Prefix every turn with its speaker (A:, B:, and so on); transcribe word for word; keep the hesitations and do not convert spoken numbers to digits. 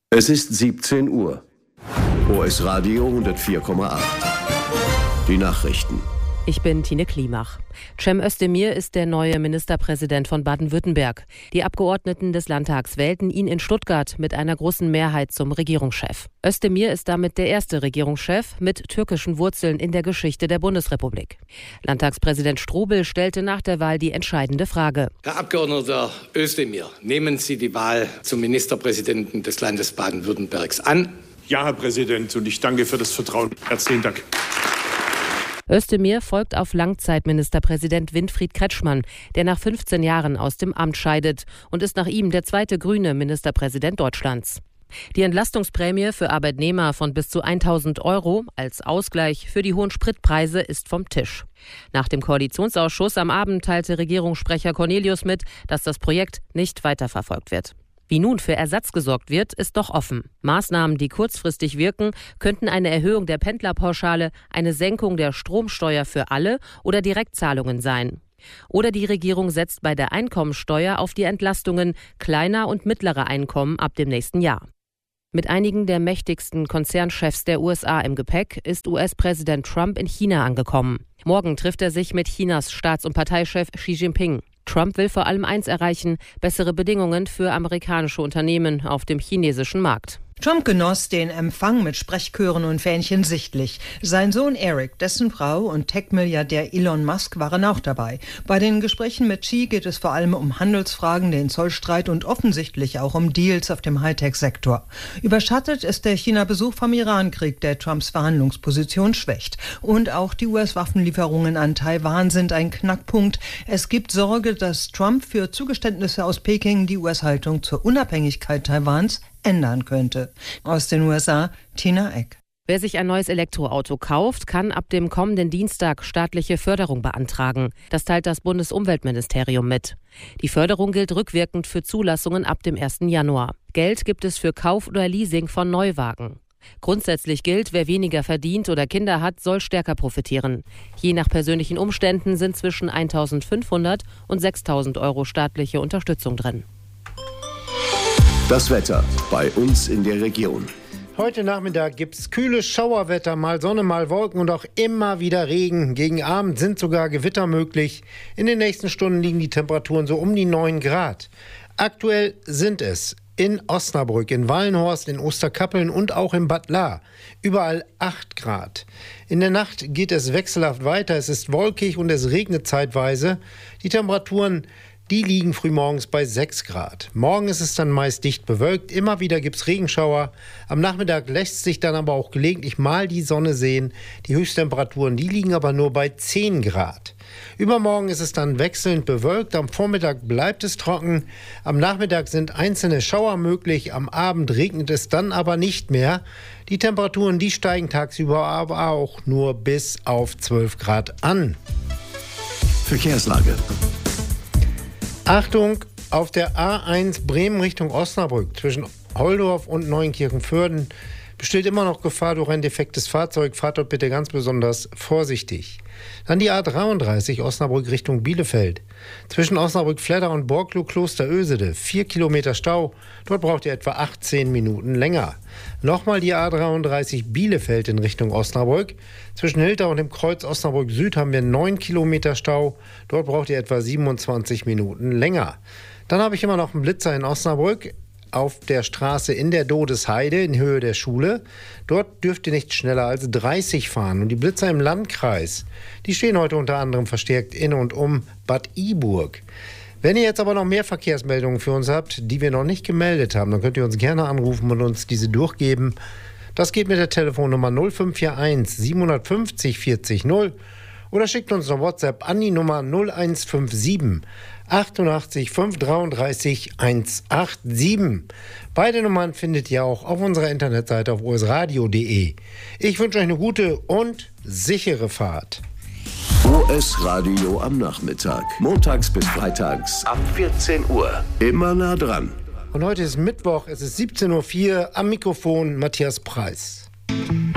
A: Es ist siebzehn Uhr. O S Radio hundertvier Komma acht. Die Nachrichten.
B: Ich bin Tine Klimach. Cem Özdemir ist der neue Ministerpräsident von Baden-Württemberg. Die Abgeordneten des Landtags wählten ihn in Stuttgart mit einer großen Mehrheit zum Regierungschef. Özdemir ist damit der erste Regierungschef mit türkischen Wurzeln in der Geschichte der Bundesrepublik. Landtagspräsident Strobel stellte nach der Wahl die entscheidende Frage.
C: Herr Abgeordneter Özdemir, nehmen Sie die Wahl zum Ministerpräsidenten des Landes Baden-Württembergs an?
D: Ja, Herr Präsident, und ich danke für das Vertrauen. Herzlichen Dank.
B: Özdemir folgt auf Langzeitministerpräsident Winfried Kretschmann, der nach fünfzehn Jahren aus dem Amt scheidet und ist nach ihm der zweite grüne Ministerpräsident Deutschlands. Die Entlastungsprämie für Arbeitnehmer von bis zu tausend Euro als Ausgleich für die hohen Spritpreise ist vom Tisch. Nach dem Koalitionsausschuss am Abend teilte Regierungssprecher Cornelius mit, dass das Projekt nicht weiterverfolgt wird. Wie nun für Ersatz gesorgt wird, ist doch offen. Maßnahmen, die kurzfristig wirken, könnten eine Erhöhung der Pendlerpauschale, eine Senkung der Stromsteuer für alle oder Direktzahlungen sein. Oder die Regierung setzt bei der Einkommensteuer auf die Entlastungen kleiner und mittlerer Einkommen ab dem nächsten Jahr. Mit einigen der mächtigsten Konzernchefs der U S A im Gepäck ist U S-Präsident Trump in China angekommen. Morgen trifft er sich mit Chinas Staats- und Parteichef Xi Jinping. Trump will vor allem eins erreichen: bessere Bedingungen für amerikanische Unternehmen auf dem chinesischen Markt.
E: Trump genoss den Empfang mit Sprechchören und Fähnchen sichtlich. Sein Sohn Eric, dessen Frau und Tech-Milliardär Elon Musk waren auch dabei. Bei den Gesprächen mit Xi geht es vor allem um Handelsfragen, den Zollstreit und offensichtlich auch um Deals auf dem Hightech-Sektor. Überschattet ist der China-Besuch vom Irankrieg, der Trumps Verhandlungsposition schwächt. Und auch die U S-Waffenlieferungen an Taiwan sind ein Knackpunkt. Es gibt Sorge, dass Trump für Zugeständnisse aus Peking die U S-Haltung zur Unabhängigkeit Taiwans ändern könnte. Aus den U S A, Tina Eck.
B: Wer sich ein neues Elektroauto kauft, kann ab dem kommenden Dienstag staatliche Förderung beantragen. Das teilt das Bundesumweltministerium mit. Die Förderung gilt rückwirkend für Zulassungen ab dem ersten Januar. Geld gibt es für Kauf oder Leasing von Neuwagen. Grundsätzlich gilt, wer weniger verdient oder Kinder hat, soll stärker profitieren. Je nach persönlichen Umständen sind zwischen eintausendfünfhundert und sechstausend Euro staatliche Unterstützung drin.
A: Das Wetter bei uns in der Region.
F: Heute Nachmittag gibt es kühles Schauerwetter, mal Sonne, mal Wolken und auch immer wieder Regen. Gegen Abend sind sogar Gewitter möglich. In den nächsten Stunden liegen die Temperaturen so um die neun Grad. Aktuell sind es in Osnabrück, in Wallenhorst, in Osterkappeln und auch in Bad Lahr überall acht Grad. In der Nacht geht es wechselhaft weiter. Es ist wolkig und es regnet zeitweise. Die Temperaturen Die liegen frühmorgens bei sechs Grad. Morgen ist es dann meist dicht bewölkt. Immer wieder gibt es Regenschauer. Am Nachmittag lässt sich dann aber auch gelegentlich mal die Sonne sehen. Die Höchsttemperaturen, die liegen aber nur bei zehn Grad. Übermorgen ist es dann wechselnd bewölkt. Am Vormittag bleibt es trocken. Am Nachmittag sind einzelne Schauer möglich. Am Abend regnet es dann aber nicht mehr. Die Temperaturen, die steigen tagsüber aber auch nur bis auf zwölf Grad an.
A: Verkehrslage.
F: Achtung, auf der A eins Bremen Richtung Osnabrück zwischen Holdorf und Neuenkirchen-Vörden besteht immer noch Gefahr durch ein defektes Fahrzeug. Fahrt dort bitte ganz besonders vorsichtig. Dann die A dreiunddreißig Osnabrück Richtung Bielefeld. Zwischen Osnabrück-Fledder und Borklow-Klosterösede. Vier Kilometer Stau. Dort braucht ihr etwa achtzehn Minuten länger. Nochmal die A dreiunddreißig Bielefeld in Richtung Osnabrück. Zwischen Hilter und dem Kreuz Osnabrück Süd haben wir neun Kilometer Stau. Dort braucht ihr etwa siebenundzwanzig Minuten länger. Dann habe ich immer noch einen Blitzer in Osnabrück. Auf der Straße in der Dodesheide in Höhe der Schule. Dort dürft ihr nicht schneller als dreißig fahren. Und die Blitzer im Landkreis, die stehen heute unter anderem verstärkt in und um Bad Iburg. Wenn ihr jetzt aber noch mehr Verkehrsmeldungen für uns habt, die wir noch nicht gemeldet haben, dann könnt ihr uns gerne anrufen und uns diese durchgeben. Das geht mit der Telefonnummer null fünf vier eins sieben fünf null vierzig null oder schickt uns eine WhatsApp an die Nummer null eins fünf sieben achtundachtzig fünf dreiunddreißig hundertsiebenundachtzig. Beide Nummern findet ihr auch auf unserer Internetseite auf o s radio punkt d e. Ich wünsche euch eine gute und sichere Fahrt.
A: O S Radio am Nachmittag. Montags bis freitags ab vierzehn Uhr. Immer nah dran.
F: Und heute ist Mittwoch, es ist siebzehn Uhr vier, am Mikrofon Matthias Preis.